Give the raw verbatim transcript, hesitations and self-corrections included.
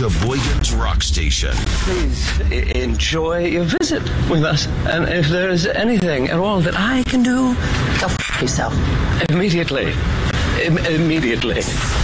Sheboygan's Rock Station. Please I- enjoy your visit with us. And if there's anything at all that I can do... Go f*** yourself. Immediately. Im- immediately.